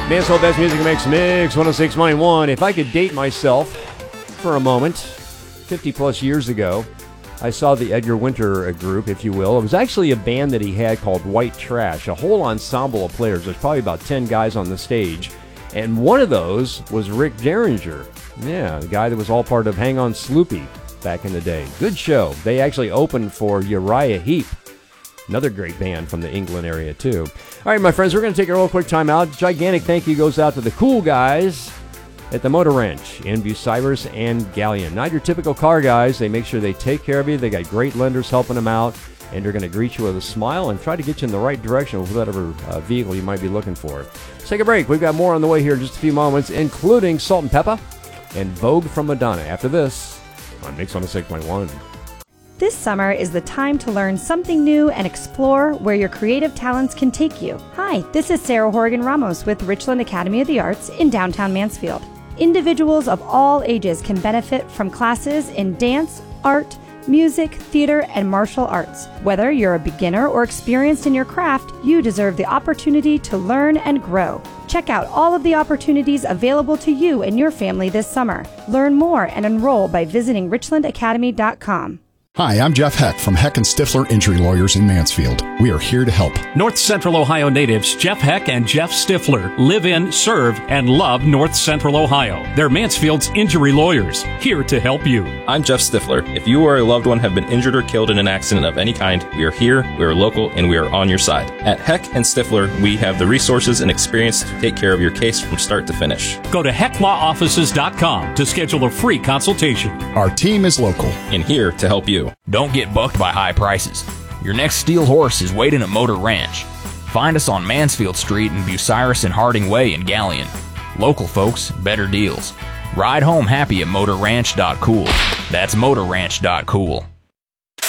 Mansfield Best Music Mix 106.1. If I could date myself for a moment, 50 plus years ago, I saw the Edgar Winter group, if you will. It was actually a band that he had called White Trash, a whole ensemble of players. There's probably about 10 guys on the stage, and one of those was Rick Derringer. Yeah, the guy that was all part of Hang On Sloopy back in the day. Good show. They actually opened for Uriah Heep, another great band from the England area, too. All right, my friends, we're going to take a real quick time out. Gigantic thank you goes out to the cool guys at the Motor Ranch in Bucyrus and Gallion. Not your typical car guys. They make sure they take care of you. They got great lenders helping them out, and they're going to greet you with a smile and try to get you in the right direction with whatever vehicle you might be looking for. Let's take a break. We've got more on the way here in just a few moments, including Salt and Pepper and Vogue from Madonna. After this, on Mix 106.1. This summer is the time to learn something new and explore where your creative talents can take you. Hi, this is Sarah Horgan Ramos with Richland Academy of the Arts in downtown Mansfield. Individuals of all ages can benefit from classes in dance, art, music, theater, and martial arts. Whether you're a beginner or experienced in your craft, you deserve the opportunity to learn and grow. Check out all of the opportunities available to you and your family this summer. Learn more and enroll by visiting richlandacademy.com. Hi, I'm Jeff Heck from Heck and Stifler Injury Lawyers in Mansfield. We are here to help. North Central Ohio natives Jeff Heck and Jeff Stifler live in, serve, and love North Central Ohio. They're Mansfield's injury lawyers, here to help you. I'm Jeff Stifler. If you or a loved one have been injured or killed in an accident of any kind, we are here, we are local, and we are on your side. At Heck and Stifler, we have the resources and experience to take care of your case from start to finish. Go to hecklawoffices.com to schedule a free consultation. Our team is local and here to help you. Don't get bucked by high prices. Your next steel horse is waiting at Motor Ranch. Find us on Mansfield Street in Bucyrus and Harding Way in Gallion. Local folks, better deals. Ride home happy at motorranch.cool. That's motorranch.cool.